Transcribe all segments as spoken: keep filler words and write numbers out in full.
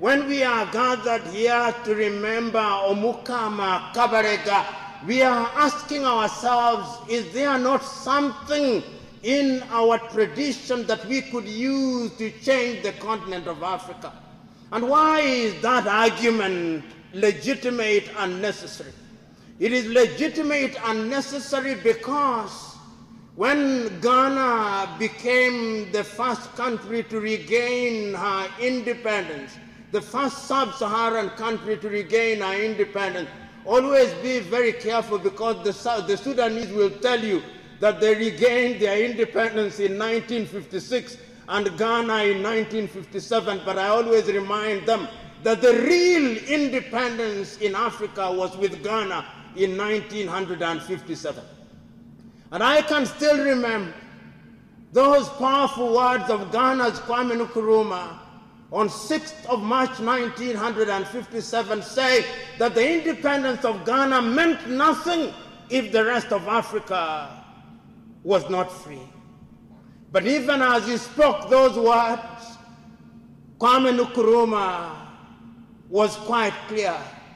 when we are gathered here to remember Omukama Kabarega, we are asking ourselves, is there not something in our tradition that we could use to change the continent of Africa? And why is that argument legitimate and necessary? It is legitimate and necessary because when Ghana became the first country to regain her independence, the first sub-Saharan country to regain her independence, always be very careful, because the, the Sudanese will tell you that they regained their independence in nineteen fifty-six and Ghana in nineteen fifty-seven, but I always remind them that the real independence in Africa was with Ghana in nineteen fifty-seven. And I can still remember those powerful words of Ghana's Kwame Nkrumah on sixth of March nineteen fifty-seven, say that the independence of Ghana meant nothing if the rest of Africa was not free. But even as he spoke those words, Kwame Nkrumah was quite clear.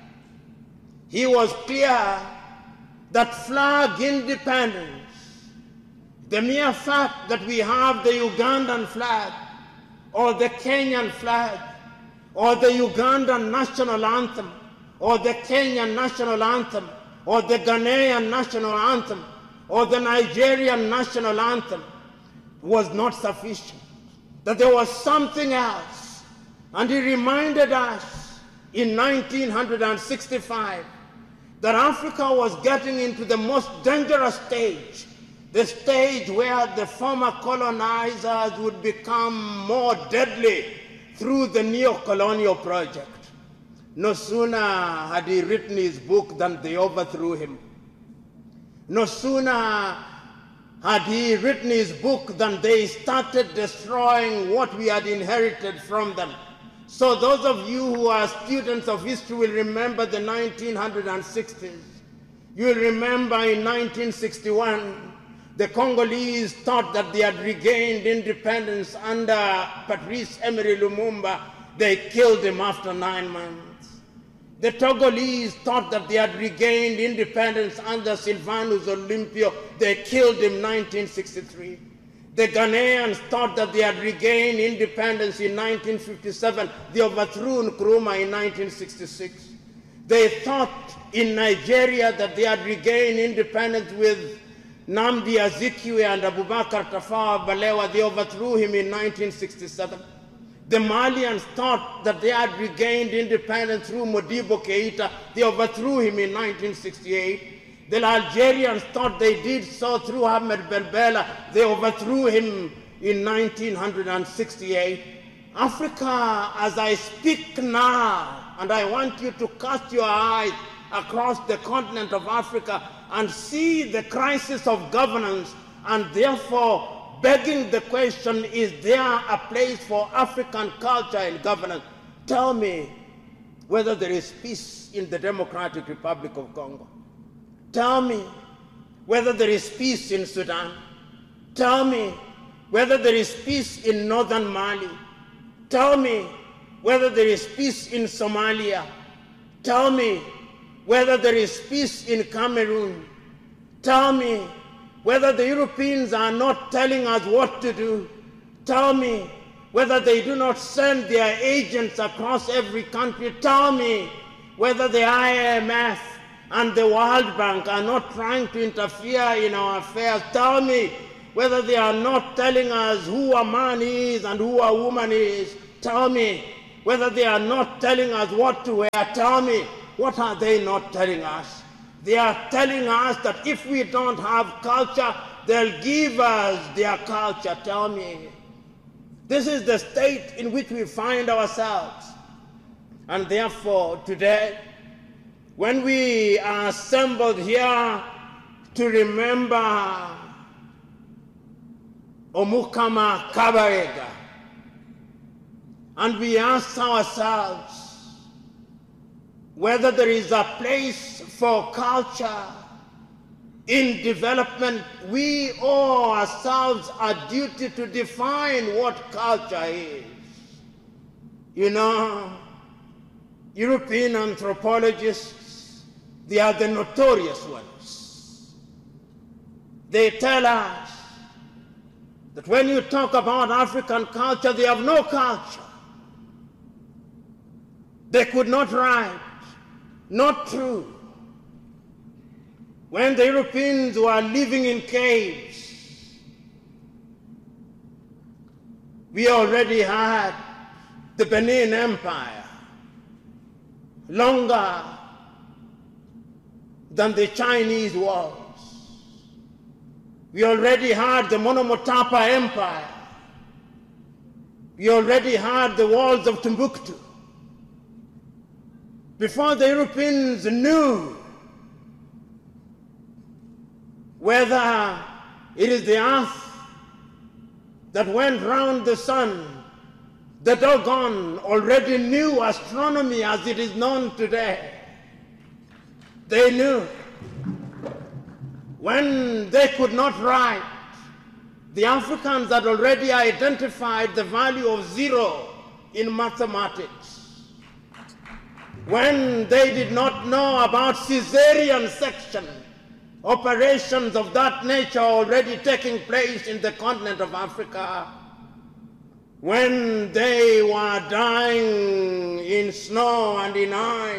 He was clear that flag independence, the mere fact that we have the Ugandan flag, or the Kenyan flag, or the Ugandan national anthem, or the Kenyan national anthem, or the Ghanaian national anthem, or the Nigerian national anthem, was not sufficient, that there was something else. And he reminded us in nineteen sixty-five that Africa was getting into the most dangerous stage, the stage where the former colonizers would become more deadly through the neo-colonial project. No sooner had he written his book than they overthrew him. No sooner had he written his book than they started destroying what we had inherited from them. So those of you who are students of history will remember the nineteen sixties. You will remember in nineteen sixty-one, the Congolese thought that they had regained independence under Patrice Emery Lumumba. They killed him after nine months. The Togolese thought that they had regained independence under Sylvanus Olympio. They killed him in nineteen sixty-three. The Ghanaians thought that they had regained independence in nineteen fifty-seven. They overthrew Nkrumah in nineteen sixty-six. They thought in Nigeria that they had regained independence with Nnamdi Azikiwe and Abubakar Tafawa Balewa. They overthrew him in nineteen sixty-seven. The Malians thought that they had regained independence through Modibo Keita. They overthrew him in nineteen sixty-eight. The Algerians thought they did so through Ahmed Ben Bella. They overthrew him in nineteen sixty-eight. Africa, as I speak now, and I want you to cast your eyes across the continent of Africa and see the crisis of governance, and therefore begging the question, is there a place for African culture in governance? Tell me whether there is peace in the Democratic Republic of Congo. Tell me whether there is peace in Sudan. Tell me whether there is peace in northern Mali. Tell me whether there is peace in Somalia. Tell me whether there is peace in Cameroon. Tell me whether the Europeans are not telling us what to do. Tell me whether they do not send their agents across every country. Tell me whether the I M F and the World Bank are not trying to interfere in our affairs. Tell me whether they are not telling us who a man is and who a woman is. Tell me whether they are not telling us what to wear. Tell me, what are they not telling us? They are telling us that if we don't have culture, they'll give us their culture. Tell me. This is the state in which we find ourselves. And therefore, today, when we are assembled here to remember Omukama Kabarega, and we ask ourselves whether there is a place for culture in development, we owe ourselves a duty to define what culture is. You know, European anthropologists, they are the notorious ones. They tell us that when you talk about African culture, they have no culture. They could not write. Not true. When the Europeans were living in caves, we already had the Benin Empire, longer than the Chinese walls. We already had the Monomotapa Empire. We already had the walls of Timbuktu. Before the Europeans knew whether it is the earth that went round the sun, the Dogon already knew astronomy as it is known today. They knew. When they could not write, the Africans had already identified the value of zero in mathematics. When they did not know about Caesarean section, operations of that nature already taking place in the continent of Africa. When they were dying in snow and in ice,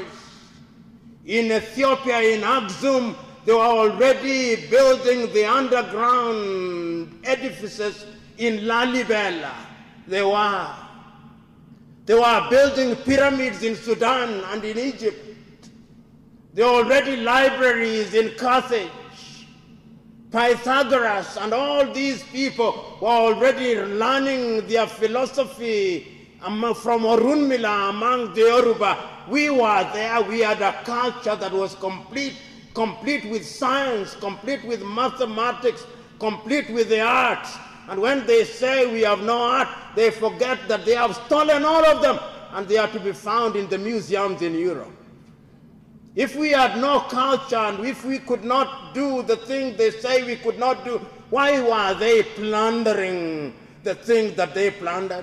in Ethiopia, in Aksum, they were already building the underground edifices in Lalibela. They were. They were building pyramids in Sudan and in Egypt. There were already libraries in Carthage. Pythagoras and all these people were already learning their philosophy from Orunmila among the Yoruba. We were there. We had a culture that was complete, complete with science, complete with mathematics, complete with the arts. And when they say we have no art, they forget that they have stolen all of them, and they are to be found in the museums in Europe. If we had no culture, and if we could not do the things they say we could not do, why were they plundering the things that they plundered?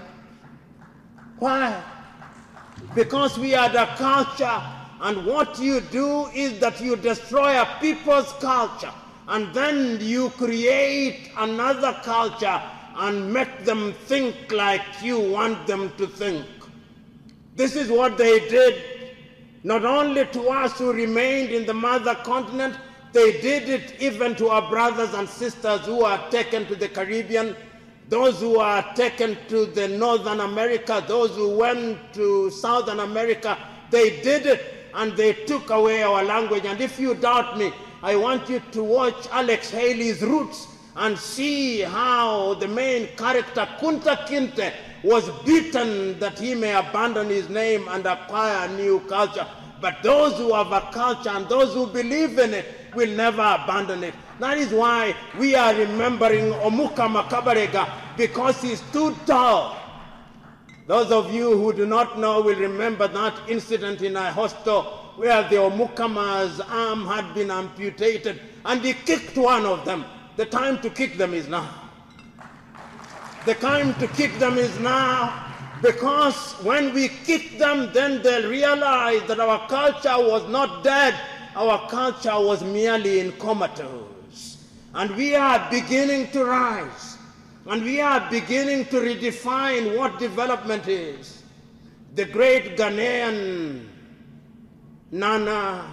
Why? Because we had a culture, and what you do is that you destroy a people's culture, and then you create another culture and make them think like you want them to think. This is what they did, not only to us who remained in the mother continent, they did it even to our brothers and sisters who are taken to the Caribbean, those who are taken to the Northern America, those who went to Southern America. They did it, and they took away our language. And if you doubt me, I want you to watch Alex Haley's Roots and see how the main character, Kunta Kinte, was beaten that he may abandon his name and acquire a new culture. But those who have a culture and those who believe in it will never abandon it. That is why we are remembering Omuka Makabarega, because he stood tall. Those of you who do not know will remember that incident in Ahosto where the Omukama's arm had been amputated, and he kicked one of them. The time to kick them is now. The time to kick them is now, because when we kick them, then they'll realize that our culture was not dead. Our culture was merely in comatose. And we are beginning to rise. And we are beginning to redefine what development is. The great Ghanaian Nana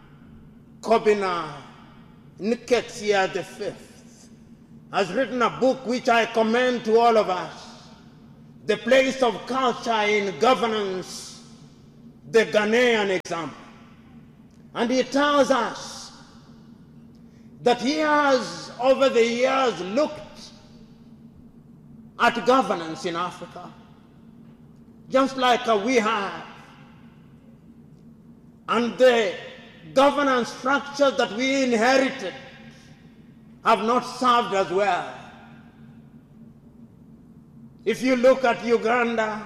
Kobina Nketiah the Fifth has written a book which I commend to all of us, The Place of Culture in Governance, the Ghanaian Example. And he tells us that he has, over the years, looked at governance in Africa, just like we have. And the governance structures that we inherited have not served us well. If you look at Uganda,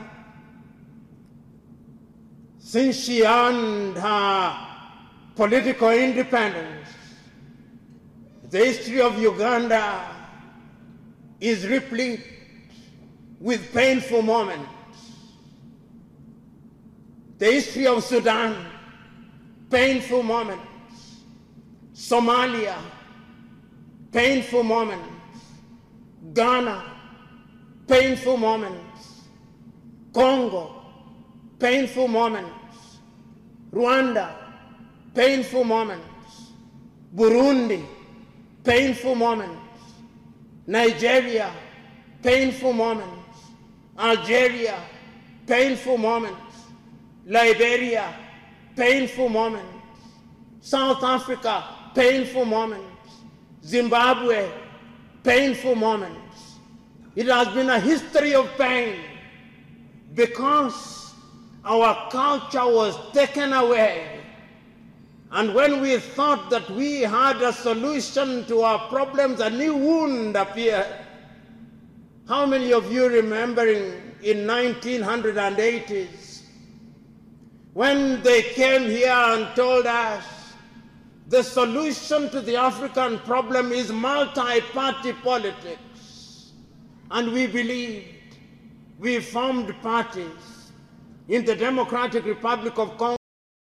since she earned her political independence, the history of Uganda is replete with painful moments. The history of Sudan, painful moments. Somalia, painful moments. Ghana, painful moments. Congo, painful moments. Rwanda, painful moments. Burundi, painful moments. Nigeria, painful moments. Algeria, painful moments. Liberia, painful moments. South Africa, painful moments. Zimbabwe, painful moments. It has been a history of pain because our culture was taken away. And when we thought that we had a solution to our problems, a new wound appeared. How many of you remembering in nineteen eighties when they came here and told us the solution to the African problem is multi-party politics? And we believed. We formed parties in the Democratic Republic of Congo.